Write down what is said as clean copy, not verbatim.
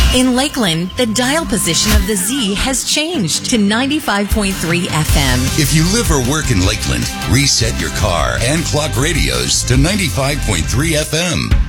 In Lakeland, the dial position of the Z has changed to 95.3 FM. If you live or work in Lakeland, reset your car and clock radios to 95.3 FM.